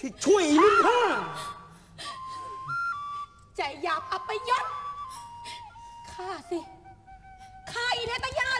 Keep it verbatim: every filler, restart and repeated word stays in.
ที่ช่วยรุ่นห้าใจหยาบอัปยศข้าสิข้าอีเนตยา